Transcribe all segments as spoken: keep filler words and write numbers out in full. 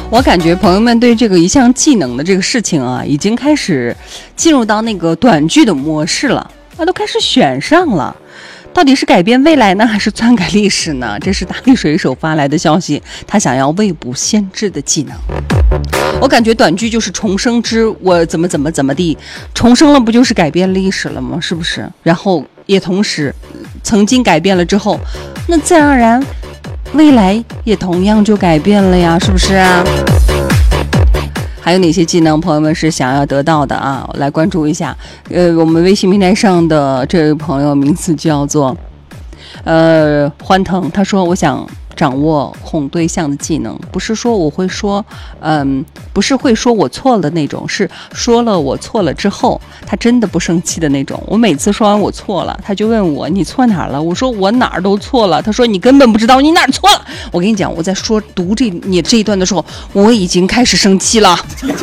我感觉朋友们对这个一项技能的这个事情啊，已经开始进入到那个短剧的模式了，啊，都开始选上了。到底是改变未来呢，还是篡改历史呢？这是大力水手发来的消息，他想要未卜先知的技能。我感觉短剧就是重生之我怎么怎么怎么地，重生了不就是改变历史了吗？是不是？然后也同时曾经改变了之后，那自然而然未来也同样就改变了呀，是不是啊？还有哪些技能朋友们是想要得到的啊？来关注一下。呃，我们微信平台上的这位朋友名字叫做呃欢腾，他说我想掌握哄对象的技能，不是说我会说嗯不是会说我错了那种，是说了我错了之后他真的不生气的那种。我每次说完我错了，他就问我你错哪儿了，我说我哪儿都错了，他说你根本不知道你哪儿错了。我跟你讲，我在说读这你这一段的时候，我已经开始生气了。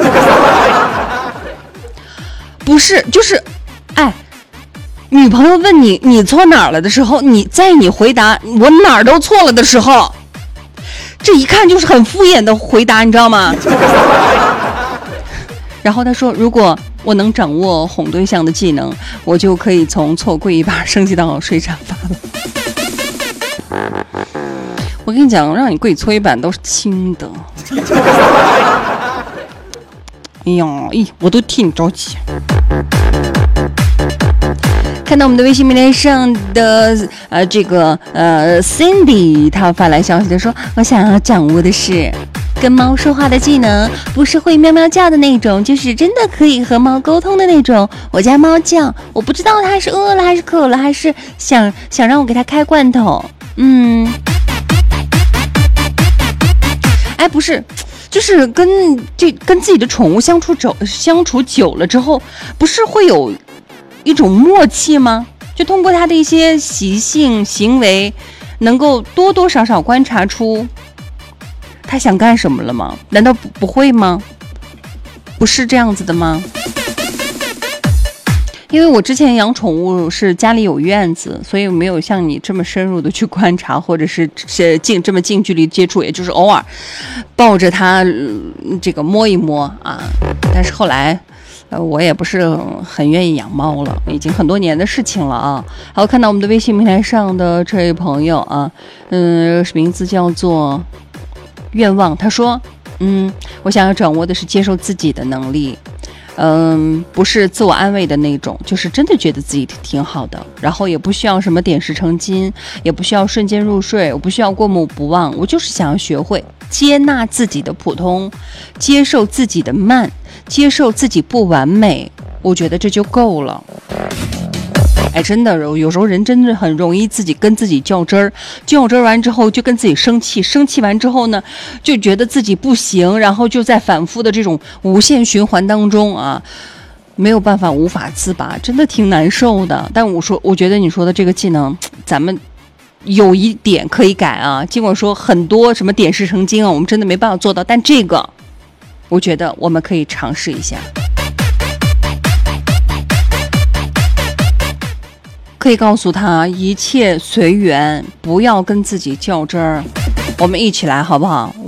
不是，就是哎女朋友问你你错哪儿了的时候，你在你回答我哪儿都错了的时候，这一看就是很敷衍的回答，你知道吗？然后他说如果我能掌握哄对象的技能，我就可以从错跪一把升级到睡沙发了。我跟你讲，让你跪搓衣板都是轻的。哎呀，咦，我都替你着急。看到我们的微信平台上的呃这个呃 Cindy， 她发来消息的说，我想要掌握的是跟猫说话的技能，不是会喵喵叫的那种，就是真的可以和猫沟通的那种。我家猫叫，我不知道它是饿了还是渴了，还是想想让我给它开罐头。嗯，哎，不是。就是跟这跟自己的宠物相处久相处久了之后，不是会有一种默契吗？就通过它的一些习性行为，能够多多少少观察出它想干什么了吗？难道不不会吗？不是这样子的吗？因为我之前养宠物是家里有院子，所以没有像你这么深入的去观察，或者是近这么近距离接触，也就是偶尔抱着它、呃、这个摸一摸啊。但是后来呃，我也不是很愿意养猫了，已经很多年的事情了啊。还有看到我们的微信平台上的这位朋友啊，嗯、呃，名字叫做愿望，他说嗯，我想要掌握的是接受自己的能力。嗯，不是自我安慰的那种，就是真的觉得自己挺好的，然后也不需要什么点石成金，也不需要瞬间入睡，我不需要过目不忘，我就是想要学会接纳自己的普通，接受自己的慢，接受自己不完美，我觉得这就够了。哎，真的，有时候人真的很容易自己跟自己较真儿，较真儿完之后就跟自己生气，生气完之后呢，就觉得自己不行，然后就在反复的这种无限循环当中啊，没有办法，无法自拔，真的挺难受的。但我说，我觉得你说的这个技能，咱们有一点可以改啊。尽管说很多什么点石成金啊，我们真的没办法做到，但这个，我觉得我们可以尝试一下。可以告诉他一切随缘，不要跟自己较真儿。我们一起来好不好？